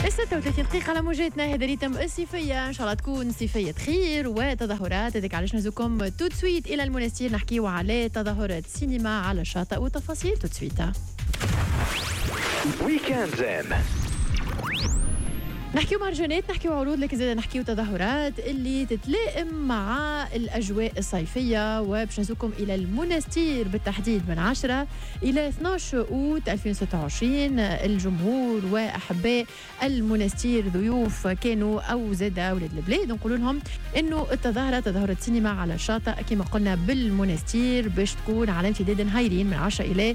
36 دقيقة على موجاتنا، هذا ريتم الصيفية، إن شاء الله تكون صيفية خير وتظاهرات. هذاك علاش نهزوكم تو سويت إلى المنستير نحكيو على تظاهرات سينما على الشاطئ وتفاصيل تو سويت. ويكند زين نحكيو مهرجانات، نحكيو عروض، لكن زاد نحكيو تظاهرات اللي تتلائم مع الأجواء الصيفية. وباش نهزوكم إلى المنستير بالتحديد من 10 إلى 12 أوت 2026. الجمهور وأحباء المنستير ضيوف كانوا أو زاد أولاد البلاد نقول لهم إنه التظاهرة تظاهرة سينما على الشاطئ كما قلنا بالمنستير باش تكون على امتداد هايلين من 10 إلى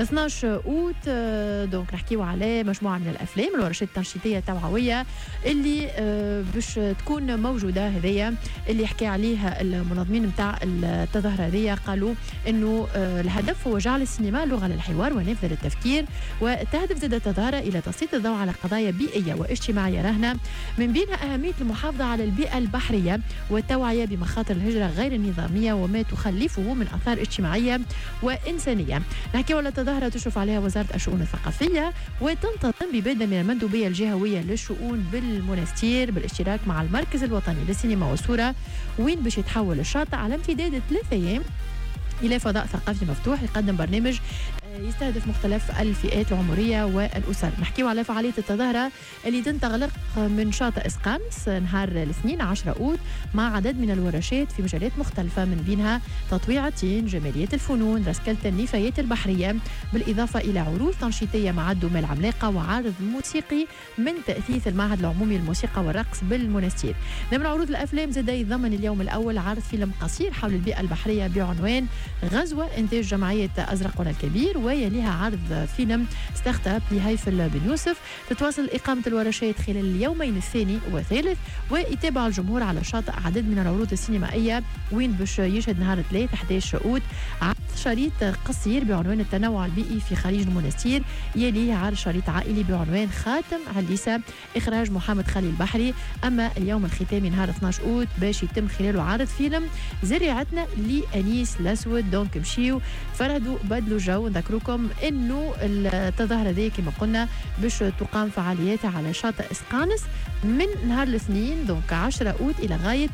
12 أوت. دونك نحكيو على مجموعة من الأفلام، الورشات التنشيطية التوعوية اللي باش تكون موجودة. هذيا اللي حكى عليها المنظمين متاع التظاهرة هذيا، قالوا انه الهدف هو جعل السينما لغة للحوار ونافذة للتفكير، وتهدف زاد التظاهرة الى تسليط الضوء على قضايا بيئية واجتماعية راهنة، من بينها أهمية المحافظة على البيئة البحرية والتوعية بمخاطر الهجرة غير النظامية وما تخلفه من آثار اجتماعية وإنسانية. نحكي على التظاهرة تشرف عليها وزارة الشؤون الثقافية وتنتظم ببدء من المندوبية الجهوية للشؤون بالمنستير بالاشتراك مع المركز الوطني للسينما والصورة، وين باش يتحول الشاطئ على امتداد 3 أيام إلى فضاء ثقافي مفتوح يقدم برنامج يستهدف مختلف الفئات العمرية والأسر. نحكيو على فعالية التظاهرة اللي تنطلق من شاطئ اسقامس نهار الاثنين 10 أوت مع عدد من الورشات في مجالات مختلفة، من بينها تطويع الطين، جمالية الفنون، رسكلة النفايات البحرية، بالإضافة إلى عروض تنشيطية مع الدمى العملاقة وعرض موسيقي من تأثيث المعهد العمومي للموسيقى والرقص بالمنستير. ضمن عروض الأفلام زاد يتضمن اليوم الأول عرض فيلم قصير حول البيئة البحرية بعنوان غزوة، إنتاج جمعية أزرق الكبير، ويليها عرض فيلم ستارت اب لهيفل بن يوسف. تتواصل إقامة الورشات خلال اليومين الثاني والثالث، ويتابع الجمهور على الشاطئ عدد من العروض السينمائية، وين باش يشهد نهار 3 11 أوت عرض شريط قصير بعنوان التنوع البيئي في خليج المنستير، يليه عرض شريط عائلي بعنوان خاتم عليسة إخراج محمد خالي البحري. أما اليوم الختامي نهار 12 أوت باش يتم خلاله عرض فيلم زريعتنا لأنيس الأسود. دونك مشيو فرهدوا بدلوا جو. نذكركم انه التظاهره ذي كما قلنا باش تقام فعالياتها على شاطئ اسقانس من نهار الاثنين دونك 10 أوت الى غايه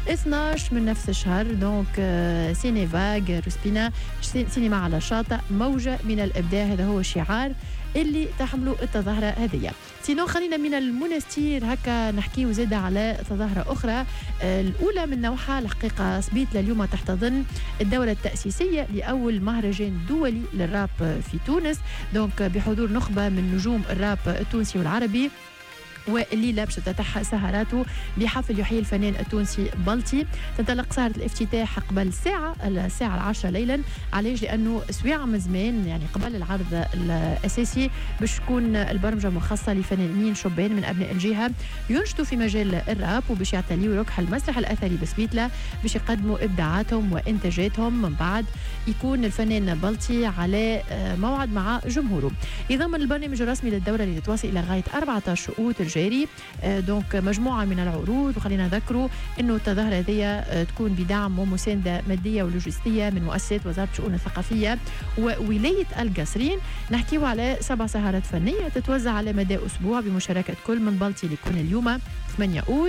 12 من نفس الشهر. دونك سينيفاغ روسبينا سينما على الشاطئ، موجه من الابداع، هذا هو الشعار اللي تحملوا التظاهرة هذه. سينو خلينا من المنستير هكا نحكي وزادة على تظاهرة أخرى الأولى من نوعها الحقيقة. سبيت اليوم تحتضن الدورة التأسيسية لأول مهرجان دولي للراب في تونس، دونك بحضور نخبة من نجوم الراب التونسي والعربي، والليلة باش تتح سهراته بحفل يحيي الفنان التونسي بلطي. تنطلق سهرة الافتتاح قبل الساعة 10 ليلا، علاش؟ لأنه سويعة من زمان يعني قبل العرض الأساسي باش تكون البرمجة مخصصة لفنانين شبان من أبناء الجهة ينشطوا في مجال الراب، وباش يعتليوا ركح المسرح الأثري بسبيتلة باش يقدموا إبداعاتهم وإنتاجاتهم. من بعد يكون الفنان بلطي على موعد مع جمهوره. يضمن البرنامج الرسمي للدورة اللي تتواصل إلى غاية 14 أوت جاري. دونك مجموعة من العروض، وخلينا نذكروا انه التظاهرة هذه تكون بدعم ومساندة مادية ولوجستية من مؤسسات وزارة الشؤون الثقافية وولاية القصرين. نحكيو على 7 سهرات فنية تتوزع على مدى أسبوع بمشاركة كل من بلطي اللي يكون اليوم 8 أوت،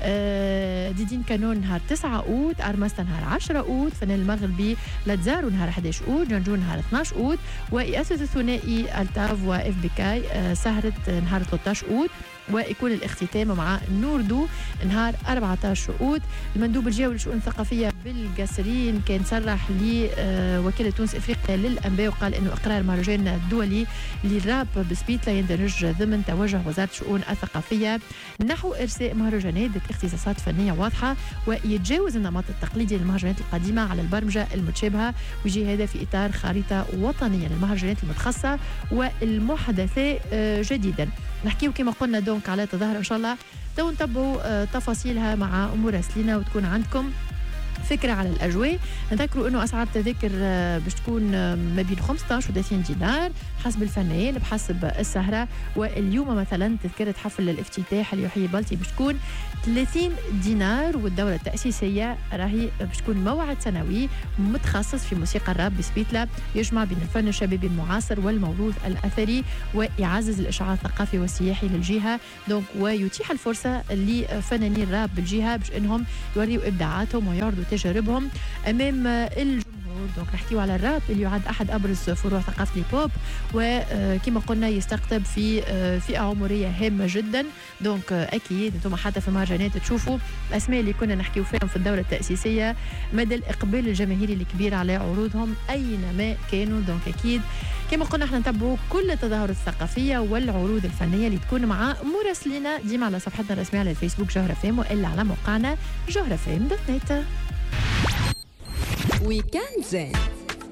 ديدين كانون نهار 9 أوت، أرمستا نهار 10 أوت، فنان المغربي لاتزارو نهار 11 أوت، جنجون نهار 12 أوت، ويأسس الثنائي التاف وإف بيكاي سهرة نهار 13 أوت، ويكون الاختتام مع نوردو نهار 14 أوت. المندوب الجهوي للشؤون الثقافية بالقصرين كان صرح لوكالة تونس إفريقيا للأنباء وقال إنه إقرار المهرجان الدولي للراب بسبيت لا يندرج ضمن توجه وزارة الشؤون الثقافية نحو إرساء مهرجانات ذات اختصاصات فنية واضحة، ويتجاوز النمط التقليدي للمهرجانات القديمة على البرمجة المتشابهة، ويجي هذا في إطار خريطة وطنية للمهرجانات المتخصصة والمحدثة جديدا. نحكيو كما قلنا دونك على تظاهرة إن شاء الله تو نتبعوا تفاصيلها مع مراسلينا وتكون عندكم فكرة على الأجواء. نذكروا أنه أسعار التذاكر باش تكون ما بين 15 و 30 دينار حسب الفنان بحسب السهرة. واليوم مثلا تذكرة حفل الافتتاح اللي يحيي بلطي باش تكون 30 دينار. والدورة التأسيسية راهي باش تكون موعد سنوي متخصص في موسيقى الراب بسبيتلا يجمع بين الفن الشبابي المعاصر والموروث الأثري ويعزز الإشعاع الثقافي والسياحي للجهة. دونك ويتيح الفرصة لفنانين الراب بالجهة باش انهم يوريوا ابداعاتهم ويعرضوا تجاربهم امام الجمهور. دونك نحكيو على الراب اللي يعد احد ابرز فروع ثقافه البوب وكما قلنا يستقطب في فئه عمريه هامه جدا. دونك اكيد انتم حتى في المهرجانات تشوفوا الاسماء اللي كنا نحكيو فيهم في الدوره التاسيسيه مدى الاقبال الجماهيري الكبير على عروضهم اينما كانوا. دونك اكيد كما قلنا احنا نتابعوا كل التظاهرات الثقافيه والعروض الفنيه اللي تكون مع مراسلينا ديما على صفحتنا الرسميه على الفيسبوك جوهرة فام والا على موقعنا جوهرة فام دوت نت. ويكند زين.